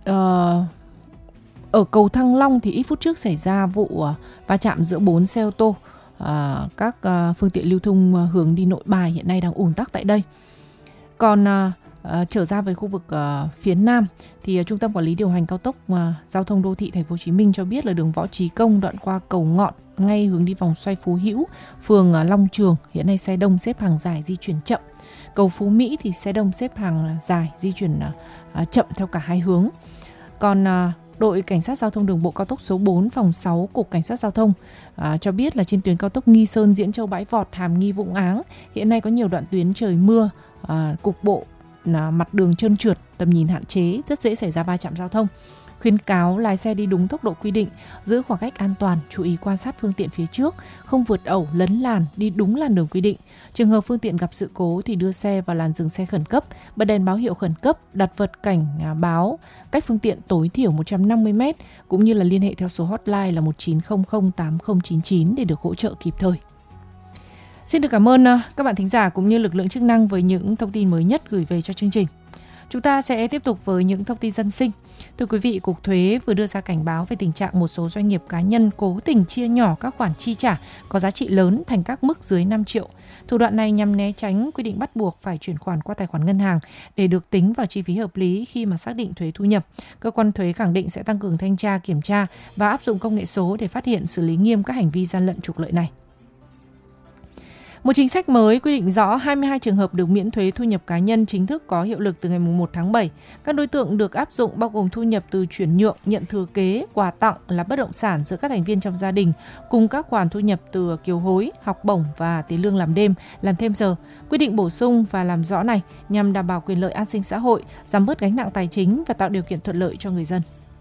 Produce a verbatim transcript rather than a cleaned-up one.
Ờ, Ở cầu Thăng Long thì ít phút trước xảy ra vụ uh, va chạm giữa bốn xe ô tô. Uh, các uh, phương tiện lưu thông uh, hướng đi Nội Bài hiện nay đang ùn tắc tại đây. Còn uh, uh, trở ra về khu vực uh, phía Nam thì uh, Trung tâm Quản lý điều hành cao tốc uh, giao thông đô thị Thành phố Hồ Chí Minh cho biết là đường Võ Chí Công đoạn qua cầu Ngọn ngay hướng đi vòng xoay Phú Hữu, phường uh, Long Trường hiện nay xe đông xếp hàng dài di chuyển chậm. Cầu Phú Mỹ thì xe đông xếp hàng dài di chuyển uh, chậm theo cả hai hướng. Còn uh, đội Cảnh sát Giao thông đường bộ cao tốc số bốn phòng sáu Cục Cảnh sát Giao thông à, cho biết là trên tuyến cao tốc Nghi Sơn Diễn Châu Bãi Vọt Hàm Nghi Vũng Áng hiện nay có nhiều đoạn tuyến trời mưa, à, cục bộ là mặt đường trơn trượt, tầm nhìn hạn chế, rất dễ xảy ra va chạm giao thông. Khuyến cáo lái xe đi đúng tốc độ quy định, giữ khoảng cách an toàn, chú ý quan sát phương tiện phía trước, không vượt ẩu, lấn làn, đi đúng làn đường quy định. Trường hợp phương tiện gặp sự cố thì đưa xe vào làn dừng xe khẩn cấp, bật đèn báo hiệu khẩn cấp, đặt vật cảnh báo cách phương tiện tối thiểu một trăm năm mươi mét, cũng như là liên hệ theo số hotline là một chín không không tám không chín chín để được hỗ trợ kịp thời. Xin được cảm ơn các bạn thính giả cũng như lực lượng chức năng với những thông tin mới nhất gửi về cho chương trình. Chúng ta sẽ tiếp tục với những thông tin dân sinh. Thưa quý vị, Cục Thuế vừa đưa ra cảnh báo về tình trạng một số doanh nghiệp cá nhân cố tình chia nhỏ các khoản chi trả có giá trị lớn thành các mức dưới năm triệu. Thủ đoạn này nhằm né tránh quy định bắt buộc phải chuyển khoản qua tài khoản ngân hàng để được tính vào chi phí hợp lý khi mà xác định thuế thu nhập. Cơ quan thuế khẳng định sẽ tăng cường thanh tra, kiểm tra và áp dụng công nghệ số để phát hiện, xử lý nghiêm các hành vi gian lận trục lợi này. Một chính sách mới quy định rõ hai mươi hai trường hợp được miễn thuế thu nhập cá nhân chính thức có hiệu lực từ ngày một tháng bảy. Các đối tượng được áp dụng bao gồm thu nhập từ chuyển nhượng, nhận thừa kế, quà tặng là bất động sản giữa các thành viên trong gia đình, cùng các khoản thu nhập từ kiều hối, học bổng và tiền lương làm đêm, làm thêm giờ. Quy định bổ sung và làm rõ này nhằm đảm bảo quyền lợi an sinh xã hội, giảm bớt gánh nặng tài chính và tạo điều kiện thuận lợi cho người dân.